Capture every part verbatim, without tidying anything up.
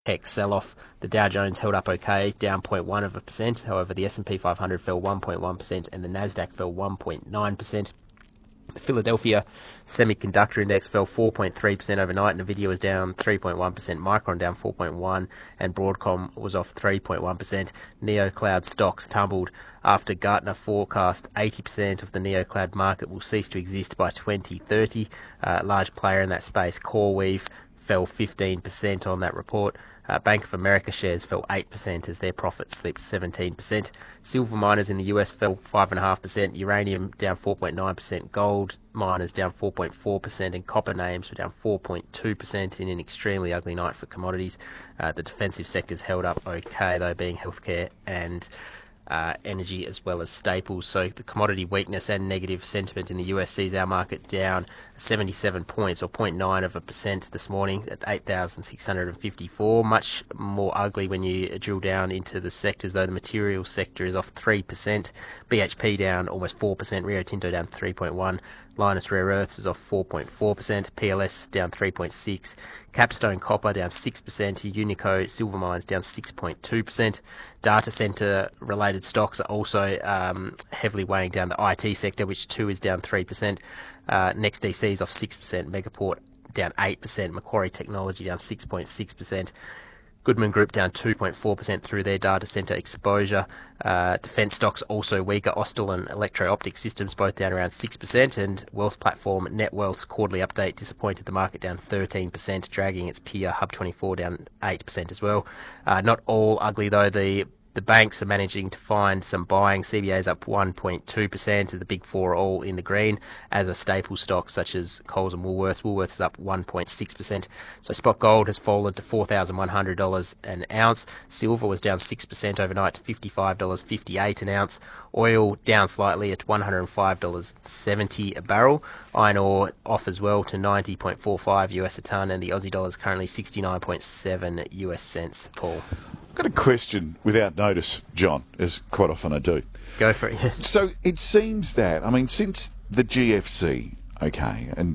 tech sell-off. The Dow Jones held up okay, down zero point one of a percent. However, the S and P five hundred fell one point one percent and the Nasdaq fell one point nine percent. The Philadelphia Semiconductor Index fell four point three percent overnight, and Nvidia was down three point one percent, Micron down four point one percent, and Broadcom was off three point one percent. NeoCloud stocks tumbled after Gartner forecast eighty percent of the NeoCloud market will cease to exist by twenty thirty. Uh, large player in that space, CoreWeave, fell fifteen percent on that report. Uh, Bank of America shares fell eight percent as their profits slipped seventeen percent. Silver miners in the U S fell five point five percent, uranium down four point nine percent, gold miners down four point four percent, and copper names were down four point two percent in an extremely ugly night for commodities. Uh, the defensive sectors held up okay, though, being healthcare and Uh, energy as well as staples. So the commodity weakness and negative sentiment in the U S sees our market down seventy-seven points, or zero point nine of a percent this morning at eight thousand six hundred fifty-four. Much more ugly when you drill down into the sectors, though. The materials sector is off three percent, B H P down almost four percent, Rio Tinto down three point one percent, Lynas Rare Earths is off four point four percent, P L S down three point six percent, Capstone Copper down six percent, Unico Silver Mines down six point two percent. Data center related stocks are also um, heavily weighing down the I T sector, which too is down three percent. Uh, NextDC is off six percent, Megaport down eight percent, Macquarie Technology down six point six percent. Goodman Group down two point four percent through their data center exposure. Uh, defense stocks also weaker. Austal and Electro-Optic Systems both down around six percent. And wealth platform NetWealth's quarterly update disappointed the market down thirteen percent, dragging its peer Hub twenty-four down eight percent as well. Uh, not all ugly, though. The The banks are managing to find some buying. C B A is up one point two percent, the big four are all in the green, as are staple stocks such as Coles and Woolworths. Woolworths is up one point six percent. So spot gold has fallen to four thousand one hundred dollars an ounce. Silver was down six percent overnight to fifty-five dollars fifty-eight an ounce. Oil down slightly at one hundred five dollars seventy a barrel. Iron ore off as well to ninety point four five US a tonne, and the Aussie dollar is currently sixty-nine point seven US cents, Paul. I've got a question without notice, John, as quite often I do. Go for it, yes. So it seems that, I mean, since the G F C, okay, and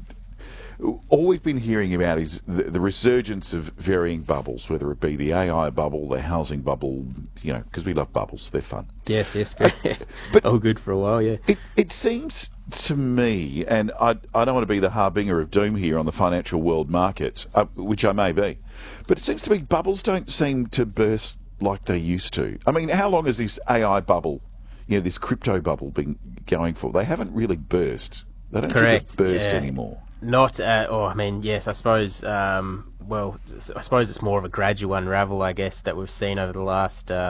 all we've been hearing about is the, the resurgence of varying bubbles, whether it be the A I bubble, the housing bubble, you know, because we love bubbles, they're fun. Yes, yes, but all good for a while, yeah. It, it seems to me, and I, I don't want to be the harbinger of doom here on the financial world markets, uh, which I may be, but it seems to me bubbles don't seem to burst like they used to. I mean, how long has this A I bubble, you know, this crypto bubble been going for? They haven't really burst. They don't Correct. seem to burst yeah. anymore. Not, uh, or I mean, yes, I suppose, um, well, I suppose it's more of a gradual unravel, I guess, that we've seen over the last uh,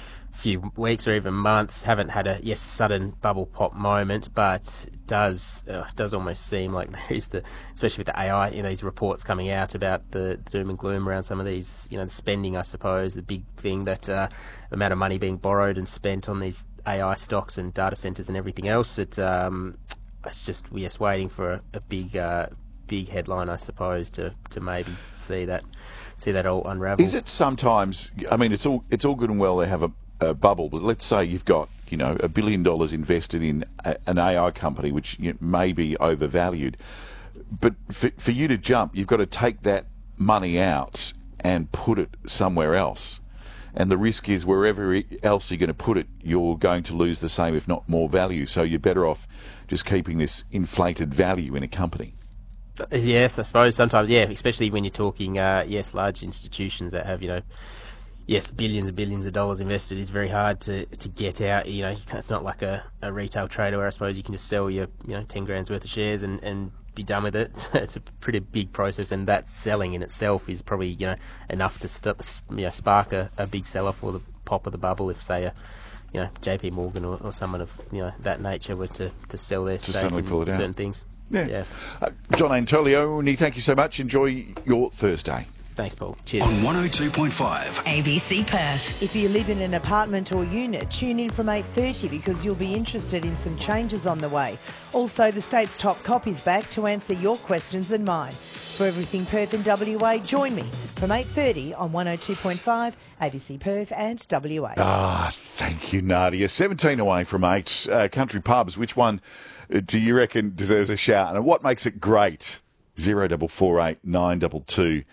few weeks or even months. Haven't had a, yes, sudden bubble pop moment, but it does, uh, does almost seem like there is the, especially with the A I, you know, these reports coming out about the doom and gloom around some of these, you know, the spending, I suppose, the big thing that uh, amount of money being borrowed and spent on these A I stocks and data centers and everything else. It, um, it's just, yes, waiting for a, a big, uh, big headline, I suppose, to, to maybe see that, see that all unravel. Is it sometimes? I mean, it's all it's all good and well to have a, a bubble, but let's say you've got, you know, a billion dollars invested in a, an A I company, which, you know, may be overvalued, but for, for you to jump, you've got to take that money out and put it somewhere else. And the risk is wherever else you're going to put it, you're going to lose the same, if not more value. So you're better off just keeping this inflated value in a company. Yes, I suppose sometimes, yeah, especially when you're talking, uh, yes, large institutions that have, you know, yes, billions and billions of dollars invested. It's very hard to, to get out. You know, you can't, it's not like a, a retail trader where I suppose you can just sell your, you know, ten grand's worth of shares and, and be done with it. It's a pretty big process, and that selling in itself is probably, you know, enough to stop, you know, spark a, a big seller for the pop of the bubble. If, say, a, you know, J P Morgan or, or someone of, you know, that nature were to, to sell their To stake suddenly in pull it out. certain things. Yeah. Yeah. Uh, John Antolioni, thank you so much. Enjoy your Thursday. Thanks, Paul. Cheers. On one oh two point five. A B C Perth. If you live in an apartment or unit, tune in from eight thirty because you'll be interested in some changes on the way. Also, the state's top cop is back to answer your questions and mine. For everything Perth and W A, join me from eight thirty on one oh two point five, A B C Perth and W A. Ah, thank you, Nadia. seventeen away from eight. Uh, country pubs, which one uh, do you reckon deserves a shout? And what makes it great? zero double four eight nine two two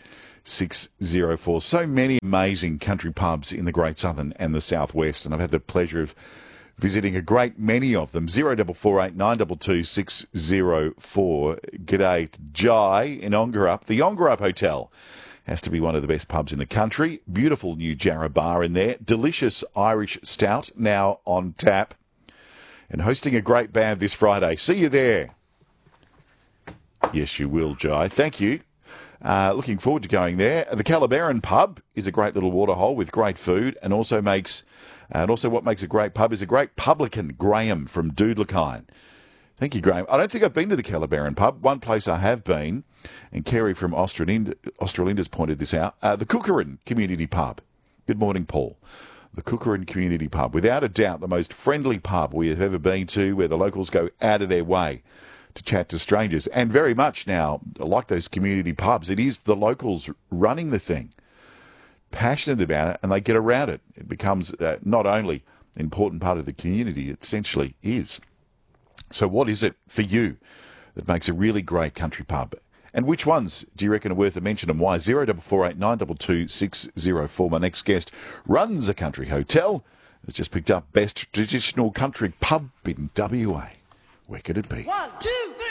six zero four. So many amazing country pubs in the Great Southern and the Southwest, and I've had the pleasure of visiting a great many of them. zero four four eight nine two two six zero four. G'day to Jai in Ongerup. The Ongerup Hotel has to be one of the best pubs in the country. Beautiful new Jarrah bar in there. Delicious Irish stout now on tap. And hosting a great band this Friday. See you there. Yes, you will, Jai. Thank you. Uh, looking forward to going there. The Calabaran Pub is a great little waterhole with great food, and also makes, and also what makes a great pub is a great publican, Graham from Doodlakine. Thank you, Graham. I don't think I've been to the Calabaran Pub. One place I have been, and Kerry from Australind- Australinda's pointed this out, uh, the Cookerin Community Pub. Good morning, Paul. The Cookerin Community Pub, without a doubt the most friendly pub we have ever been to, where the locals go out of their way to chat to strangers. And very much now, like those community pubs, it is the locals running the thing, passionate about it, and they get around it. It becomes uh, not only an important part of the community, it essentially is. So what is it for you that makes a really great country pub? And which ones do you reckon are worth a mention, and why? zero four four eight nine two two six zero four. My next guest runs a country hotel, has just picked up Best Traditional Country Pub in W A. Where could it be? One, two, three.